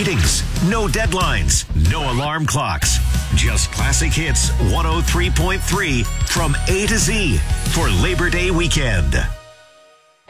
meetings, no deadlines, no alarm clocks. Just classic hits 103.3 from A to Z for Labor Day weekend.